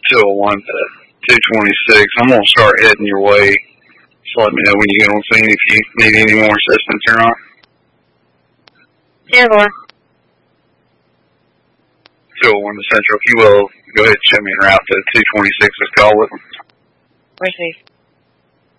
201 to 226. I'm going to start heading your way. Just let me know when you get on scene if you need any more assistance or not. 201. 201 to Central. If you will, go ahead and show me en route to 226's call with them. Receive.